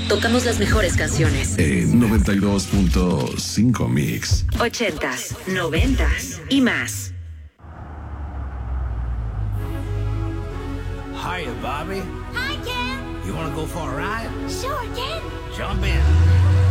Tocamos las mejores canciones. 92.5 Mix. 80s, 90s y más. Hiya, Bobby. Hi, Ken. You want to go for a ride? Sure, Ken. Jump in.